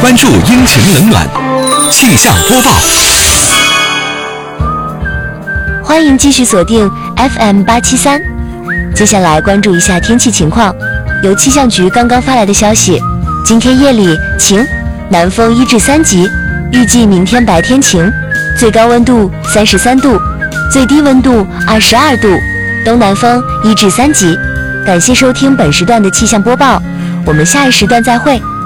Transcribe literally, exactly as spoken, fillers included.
关注阴晴冷暖，气象播报。 欢迎继续锁定 F M 八七三。接下来关注一下天气情况。由气象局刚刚发来的消息，今天夜里晴，南风一至三级，预计明天白天晴，最高温度三十三度，最低温度二十二度，东南风一至三级。感谢收听本时段的气象播报，我们下一时段再会。